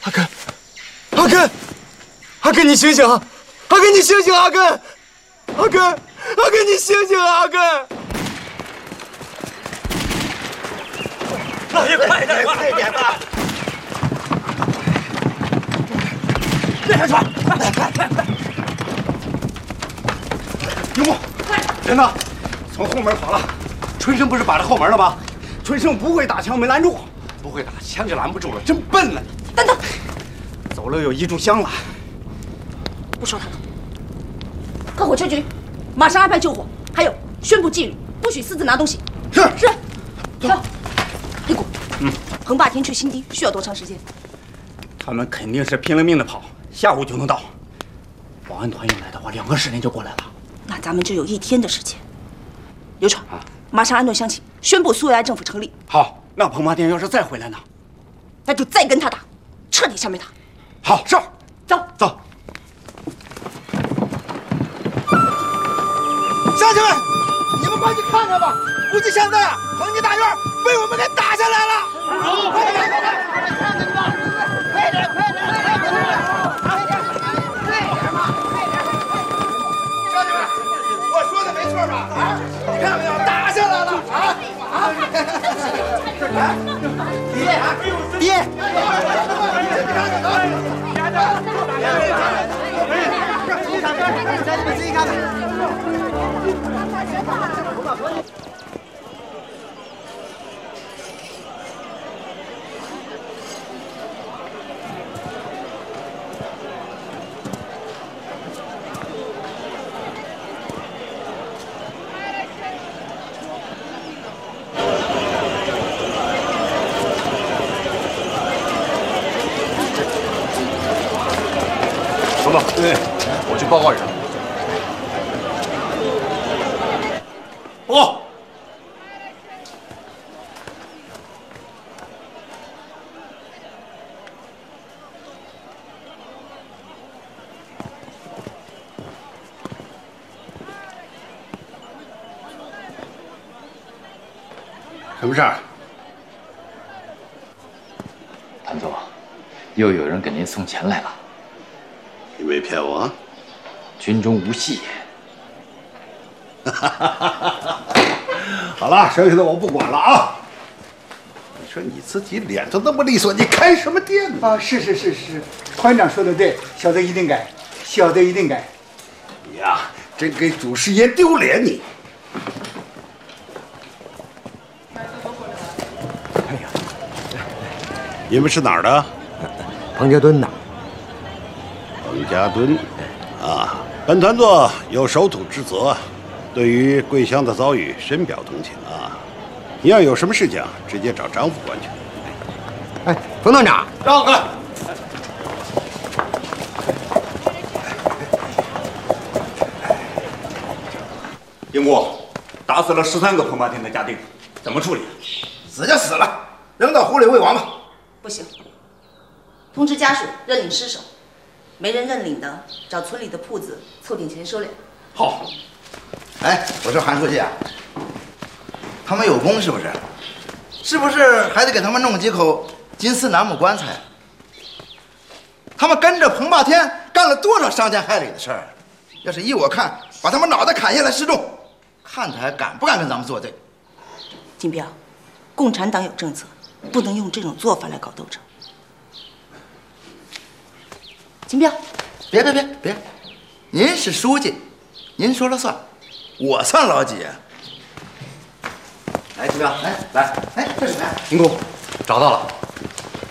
阿根，阿根，阿根，你醒醒啊！阿根，你醒醒！阿根，阿根，阿根，你醒醒啊！阿根， 老爷，快点，快点吧！别开船，快！ 幽默，人呢？从后门跑了。春生不是把着后门了吗？春生不会打枪，没拦住。不会打枪就拦不住了，真笨呢！ 等等， 走了有1炷香了。 不说他了，快火车局，马上安排救火，还有宣布禁语，不许私自拿东西。 是。 走，立谷。横霸天去新堤需要多长时间？ 他们肯定是拼了命的跑，下午就能到。保安团要来的话，2个时辰就过来了。 那咱们就有1天的时间。刘闯，马上安顿乡亲，宣布苏维埃政府成立。 好，那彭霸天要是再回来呢？ 那就再跟他打，彻底消灭他。 好，是。 走。 乡亲们，你们快去看看吧！估计现在啊，彭家大院被我们给打下来了。快点，看看吧！快点！乡亲们，我说的没错吧？啊，你看没有，打下来了爹，你们自己看看。 什么？对，我去报告一下。报告。 什么事儿？ 谭总，又有人给您送钱来了。 你没骗我啊？ 军中无戏。 好了，剩下的我不管了啊。你说你自己脸都那么利索，你开什么店呢？ 啊，是，团长说的对，小的一定改，小的一定改。 你呀，真给祖师爷丢脸你！ 哎呀， 你们是哪儿的？ 彭家墩的。 彭家墩，啊，本团座有守土之责，对于桂香的遭遇深表同情啊。你要有什么事情，直接找张副官去。 哎，冯团长， 让开！ 英国打死了13个彭霸天的家丁，怎么处理？ 死就死了，扔到湖里喂王八。 不行，通知家属认领尸首，没人认领的，找村里的铺子凑点钱收敛。 好。 哎，我说韩书记啊，他们有功是不是？是不是还得给他们弄几口金丝楠木棺材？他们跟着彭霸天干了多少伤天害理的事儿？要是依我看，把他们脑袋砍下来示众，看他还敢不敢跟咱们作对。 金彪，共产党有政策，不能用这种做法来搞斗争。金彪， 别，您是书记，您说了算，我算老几啊？来，金彪，来，这是什么呀？ 林工，找到了。